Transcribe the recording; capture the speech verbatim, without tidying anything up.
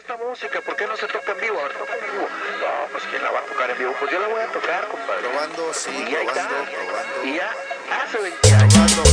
esta música, ¿por qué no se toca en vivo? A ver, toca en vivo. No, pues ¿quién la va a tocar en vivo? Pues yo la voy a tocar, compadre. Probando, sí, Y ahí probando, está. probando. Y ya hace veinte años. Probando.